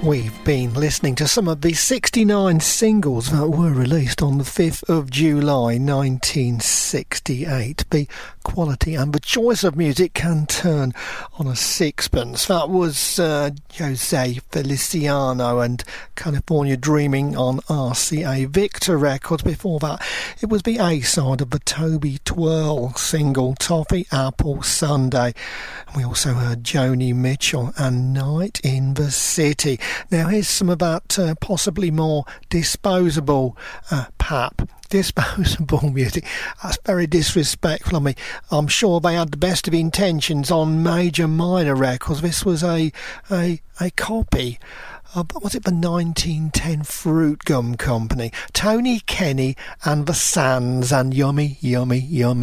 We've been listening to some of the 69 singles that were released on the 5th of July 1968. The quality and the choice of music can turn on a sixpence. That was Jose Feliciano and California Dreaming on RCA Victor Records. Before that, it was the A-side of the Toby Twirl single, Toffee Apple Sunday. And we also heard Joni Mitchell and Night in the City. Now here's some of that possibly more disposable disposable music. That's very disrespectful of me. I'm sure they had the best of intentions on Major Minor Records. This was a copy of, was it the 1910 Fruit Gum Company? Tony Kenny and the Sands and Yummy Yummy Yummy.